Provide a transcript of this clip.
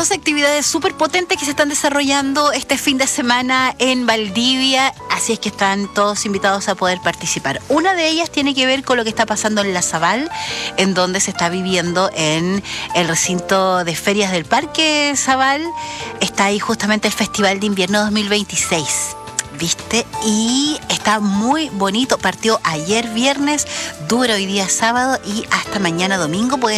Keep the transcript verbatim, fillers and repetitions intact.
dos actividades súper potentes que se están desarrollando este fin de semana en Valdivia, así es que están todos invitados a poder participar. Una de ellas tiene que ver con lo que está pasando en La Zabal, en donde se está viviendo en el recinto de ferias del Parque Zabal. Está ahí justamente el Festival de Invierno dos mil veintiséis. ¿Viste? Y está muy bonito. Partió ayer viernes, dura hoy día sábado y hasta mañana domingo. Pueden